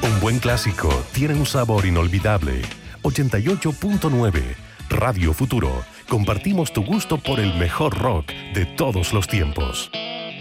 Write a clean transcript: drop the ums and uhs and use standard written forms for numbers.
Un buen clásico tiene un sabor inolvidable. 88.9 Radio Futuro. Compartimos tu gusto por el mejor rock de todos los tiempos.